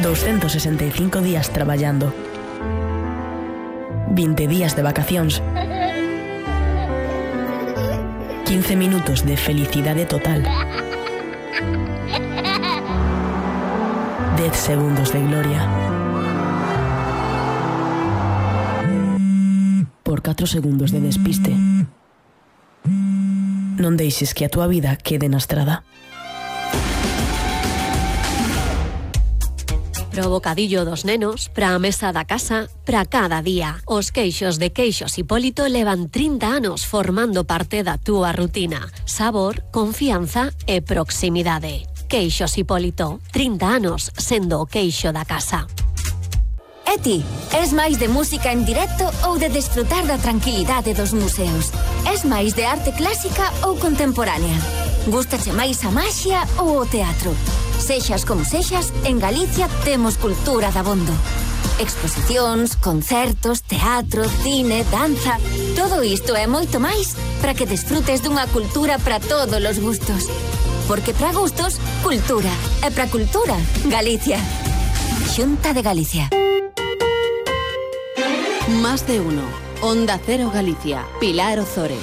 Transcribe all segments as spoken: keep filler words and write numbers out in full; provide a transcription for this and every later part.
doscientos sesenta y cinco días traballando, veinte días de vacacións, quince minutos de felicidade total, dez segundos de gloria, por catro segundos de despiste. Non deixes que a túa vida quede na estrada. Pro bocadillo dos nenos, pra a mesa da casa, pra cada día. Os queixos de Queixos Hipólito levan trinta anos formando parte da túa rutina. Sabor, confianza e proximidade. Queixos Hipólito, trinta anos sendo o queixo da casa. E ti, es máis de música en directo ou de desfrutar da tranquilidade dos museos? Es máis de arte clásica ou contemporánea? Gústache máis a maxia ou o teatro? Sexas como sexas, en Galicia temos cultura dabondo. Exposicións, concertos, teatro, cine, danza... Todo isto e moito máis para que desfrutes dunha cultura para todos os gustos. Porque para gustos, cultura. E para cultura, Galicia. Xunta de Galicia. Más de uno. Onda Cero Galicia. Pilar Ozores.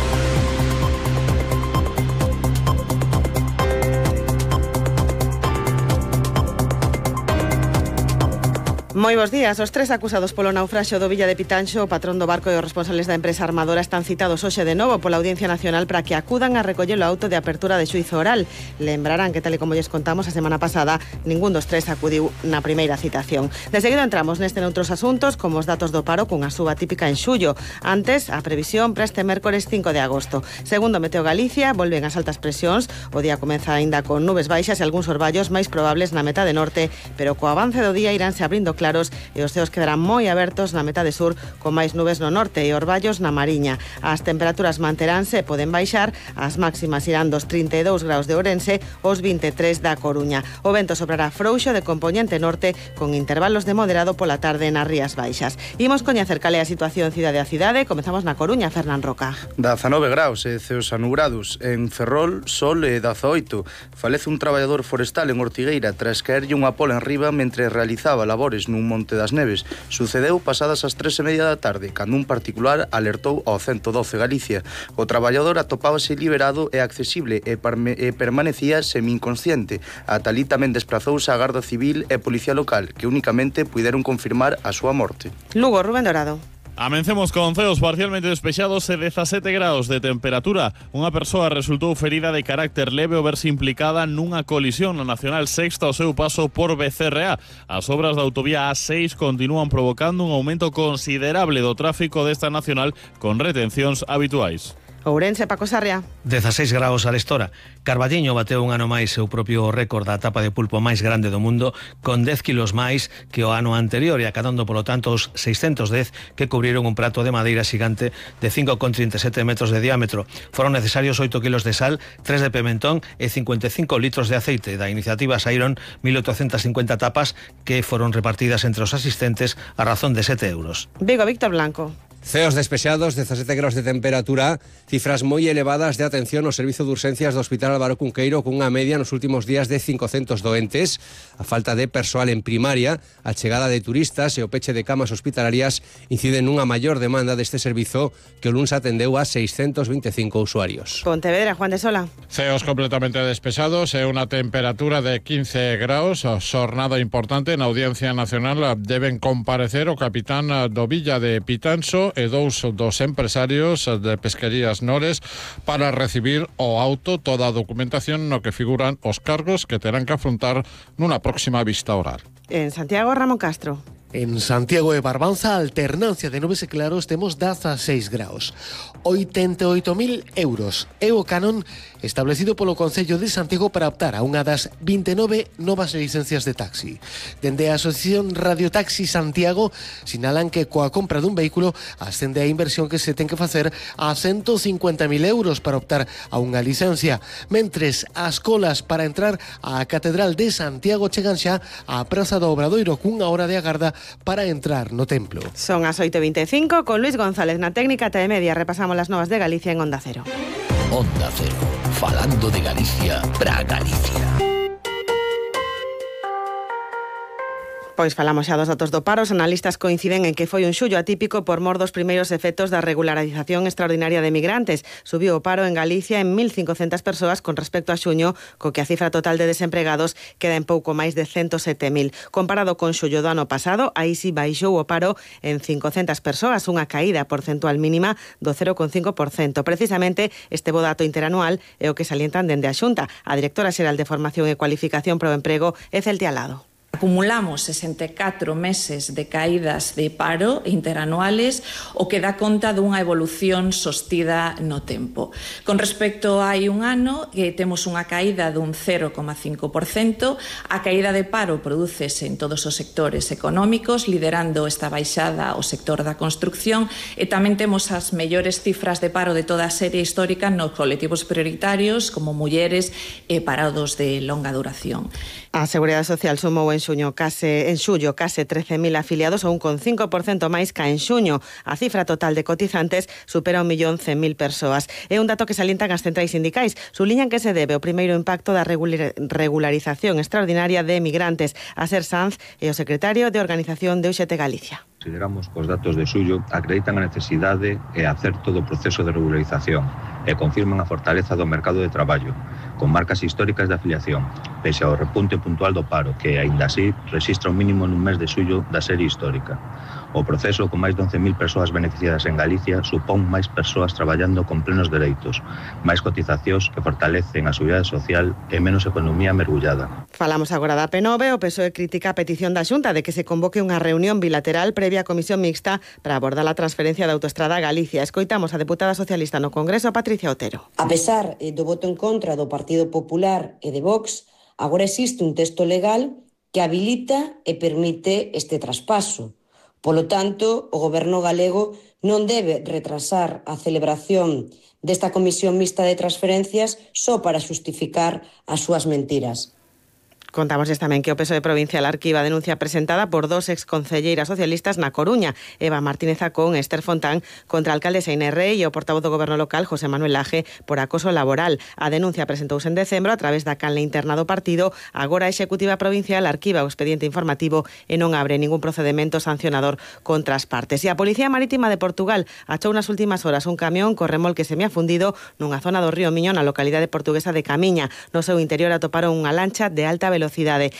Moi bos días. Os tres acusados polo naufraxio do Villa de Pitanxo, o patrón do barco e os responsables da empresa armadora están citados hoxe de novo pola Audiencia Nacional para que acudan a recoller o auto de apertura de xuízo oral. Lembrarán que, tal e como lles contamos a semana pasada, ningún dos tres acudiu na primeira citación. De seguido entramos neste noutros asuntos, como os datos do paro cunha suba típica en xullo. Antes, a previsión para este mércores cinco de agosto. Segundo Meteo Galicia, volven as altas presións. O día comeza aínda con nubes baixas e algúns orballos máis probables na metade norte, pero co avance do día iránse abrindo claros e os ceos quedarán moi abertos na metade sur, con máis nubes no norte e orballos na Mariña. As temperaturas manteránse e poden baixar. As máximas irán dos trinta e dous graus de Ourense aos vinte e tres da Coruña. O vento soprará frouxo de compoñente norte, con intervalos de moderado pola tarde nas Rías Baixas. Imos coñecer cal é a situación cidade a cidade. Comezamos na Coruña, Fernán Roca. dezanove graus e ceos anubrados. En Ferrol, sol e dezaoito. Falece un traballador forestal en Ortigueira tras caerlle unha pola en riba mentre realizaba labores nun Monte das Neves. Sucedeu pasadas as tres e media da tarde, cando un particular alertou ao ciento doce Galicia. O traballador atopábase liberado e accesible e, parme, e permanecía semi-inconsciente. Ata alí tamén desprazouse a Garda Civil e Policía Local, que únicamente puideron confirmar a súa morte. Lugo, Rubén Dorado. Amencemos con ceos parcialmente despexados e dezasete graus de temperatura. Unha persoa resultou ferida de carácter leve ao verse implicada nunha colisión na Nacional Sexta ao seu paso por Becerreá. As obras da autovía A seis continúan provocando un aumento considerable do tráfico desta nacional con retencións habituais. Ourense, Paco Sarria. dezaseis graus a lestora. Carballiño bateu un ano máis seu propio récord da tapa de pulpo máis grande do mundo, con dez kilos máis que o ano anterior e acadando polo tanto os seiscentos dez que cubriron un prato de madeira xigante de cinco coma trinta e sete metros de diámetro. Foron necesarios oito kilos de sal, tres de pimentón e cincuenta e cinco litros de aceite. Da iniciativa saíron mil oitocentas cincuenta tapas que foron repartidas entre os asistentes a razón de sete euros. Vigo, Víctor Blanco. Ceos despexados, dezasete graus de temperatura, cifras moi elevadas de atención ao servizo de urxencias do Hospital Álvaro Cunqueiro, cunha media nos últimos días de cincocentos doentes. A falta de persoal en primaria, a chegada de turistas e o peche de camas hospitalarias inciden nunha maior demanda deste servizo que o luns atendeu a seiscentos vinte e cinco usuarios. Pontevedra, Juan de Sola. Ceos completamente despexados e unha temperatura de quince graus, xornada importante na Audiencia Nacional. Deben comparecer o capitán do Villa de Pitanxo e dous dos empresarios de Pesquerías Nores para recibir o auto, toda a documentación no que figuran os cargos que terán que afrontar nunha próxima vista oral. En Santiago, Ramón Castro. En Santiago e Barbanza, alternancia de nubes e claros, temos dezaseis graus. oitenta e oito mil euros é o canon establecido polo Concello de Santiago para optar a unha das vinte e nove novas licencias de taxi. Dende a Asociación Radiotaxi Santiago sinalan que coa compra dun vehículo ascende a inversión que se ten que facer a ciento cincuenta mil euros para optar a unha licencia, mentres as colas para entrar á Catedral de Santiago chegan xa á Praza do Obradoiro cunha hora de agarda para entrar no templo. Son as oito e vinte e cinco, con Luis González na técnica T media. Repasamos las novas de Galicia en Onda Cero. Onda Cero, falando de Galicia para Galicia. Pois falamos xa dos datos do paro. Os analistas coinciden en que foi un xullo atípico por mor dos primeiros efectos da regularización extraordinaria de migrantes. Subiu o paro en Galicia en mil cincocentas persoas con respecto a xuño, co que a cifra total de desempregados queda en pouco máis de ciento sete mil. Comparado con xullo do ano pasado, aí si baixou o paro en cincocentas persoas, unha caída porcentual mínima do cero coma cinco por cento. Precisamente este bo dato interanual é o que salientan dende a Xunta. A directora xeral de Formación e Cualificación para o Emprego é Celtia Lado. Acumulamos sesenta e catro meses de caídas de paro interanuales, o que dá conta dunha evolución sostida no tempo. Con respecto a hai un ano, que temos unha caída dun cero coma cinco por cento, a caída de paro prodúcese en todos os sectores económicos, liderando esta baixada o sector da construcción, e tamén temos as mellores cifras de paro de toda a serie histórica nos colectivos prioritarios como mulleres e parados de longa duración. A Seguridade Social sumou en xuño case en xullo case trece mil afiliados, ou un con cinco por cento máis ca en xuño. A cifra total de cotizantes supera un millón cen mil persoas. É un dato que salientan as centrais sindicais. Suliñan que se debe ao primeiro impacto da regularización extraordinaria de migrantes. Aser Sanz é o secretario de Organización de U X T Galicia. Consideramos que os datos de xullo acreditan a necesidade e acerto do proceso de regularización e confirman a fortaleza do mercado de traballo, con marcas históricas de afiliación, pese ao repunte puntual do paro, que, aínda así, rexistra un mínimo nun mes de xullo da serie histórica. O proceso, con máis de once mil persoas beneficiadas en Galicia, supón máis persoas traballando con plenos dereitos, máis cotizacións que fortalecen a seguridade social e menos economía mergullada. Falamos agora da P nove. O P S O E critica a petición da Xunta de que se convoque unha reunión bilateral previa a comisión mixta para abordar a transferencia da autoestrada a Galicia. Escoitamos a deputada socialista no Congreso, Patricia Otero. A pesar do voto en contra do Partido Popular e de Vox, agora existe un texto legal que habilita e permite este traspaso. Polo tanto, o Goberno galego non debe retrasar a celebración desta comisión mixta de transferencias só para xustificar as súas mentiras. Contamos tamén que o P S O E provincial arquiva a denuncia presentada por dos exconcelleiras socialistas na Coruña, Eva Martínez Acón e Esther Fontán, contra a alcaldesa Inés Rei e o portavoz do Goberno local, José Manuel Laje, por acoso laboral. A denuncia presentouse en decembro a través da canle interna do partido. Agora a Executiva Provincial arquiva o expediente informativo e non abre ningún procedemento sancionador contra as partes. E a Policía Marítima de Portugal achou nas últimas horas un camión co remolque semiafundido nunha zona do río Miño, na localidade portuguesa de Camiña. No seu interior atoparon unha lancha de alta velocidade.